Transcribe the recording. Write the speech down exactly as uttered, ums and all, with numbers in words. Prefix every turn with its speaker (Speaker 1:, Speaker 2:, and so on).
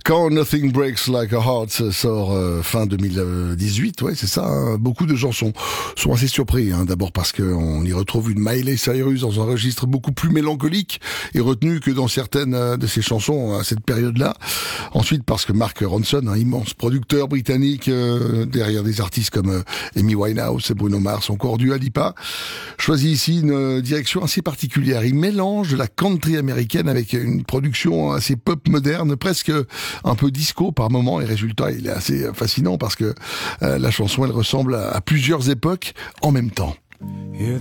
Speaker 1: Quand Nothing Breaks Like a Heart sort euh, fin deux mille dix-huit, ouais, c'est ça. Hein. Beaucoup de gens sont sont assez surpris. Hein. D'abord parce qu'on y retrouve une Miley Cyrus dans un registre beaucoup plus mélancolique et retenu que dans certaines de ses chansons à cette période-là. Ensuite parce que Mark Ronson, un immense producteur britannique euh, derrière des artistes comme euh, Amy Winehouse et Bruno Mars, encore Dua Lipa, choisit ici une direction assez particulière. Il mélange de la country américaine avec une production assez pop moderne, presque un peu disco par moment, et résultat, il est assez fascinant parce que euh, la chanson, elle ressemble à, à plusieurs époques en même temps.
Speaker 2: Hear